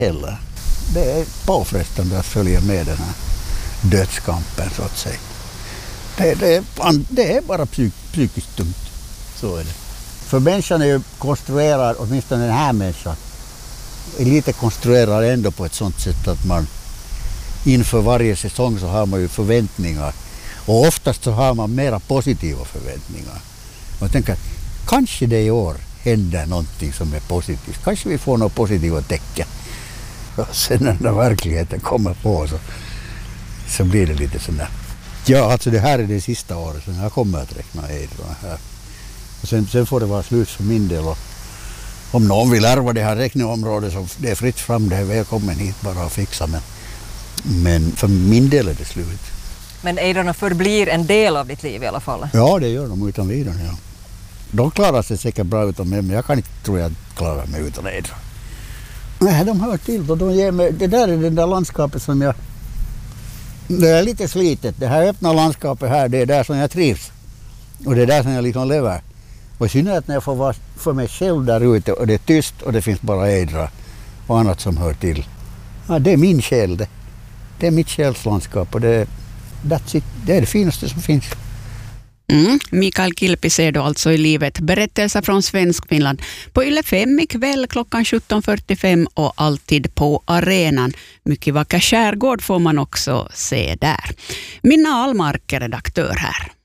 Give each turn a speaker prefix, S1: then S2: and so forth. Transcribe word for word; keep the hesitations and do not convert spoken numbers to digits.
S1: heller. Det är påfrestande att följa med den här dödskampen så att säga. Det, det, är, det är bara psyk, psykiskt tungt. Så är det. För människan är ju konstruerad, åtminstone den här människan, är lite konstruerad ändå på ett sånt sätt att man inför varje säsong så har man ju förväntningar. Och oftast så har man mera positiva förväntningar. Och tänker att kanske det i år händer någonting som är positivt. Kanske vi får några positiva tecken. Och sen när den verkligheten kommer på så, så blir det lite sådär. Ja, alltså det här är det sista året som jag kommer att räkna Eidra här. Och sen, sen får det vara slut för min del. Och om någon vill ärva det här räkneområdet så det är fritt fram, det är välkommen hit bara att fixa. Men, men för min del är det slut.
S2: Men ejdrarna förblir en del av ditt liv i alla fall?
S1: Ja, det gör de utan vidare. Ja. De klarar sig säkert bra utan mig, men jag kan inte tro att jag klarar mig utan ejdrar. Nej, de hör till och de ger mig, det där är det där landskapet som jag, det är lite slitet. Det här öppna landskapet här, det är där som jag trivs. Och det är där som jag liksom lever. Och i synnerhet när jag får vara för mig själv där ute och det är tyst och det finns bara ejdrar och annat som hör till. Ja, det är min själ det. Det är mitt själslandskap och det, that's it. Det är det finaste som finns.
S3: Mm. Mikael Kilpi ser då alltså i livet berättelser från Svenskfinland på Yle fem ikväll klockan sjutton fyrtiofem och alltid på arenan. Mycket vacker skärgård får man också se där. Minna Almark är redaktör här.